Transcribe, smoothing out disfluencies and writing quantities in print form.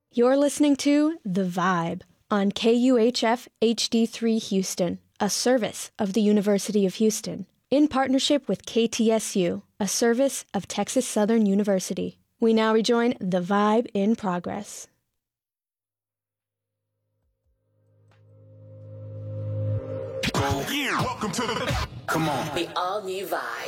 You're listening to The Vibe on KUHF HD3 Houston, a service of the University of Houston, in partnership with KTSU, a service of Texas Southern University. We now rejoin The Vibe in progress. Welcome to the... Come on. The all-new Vibe.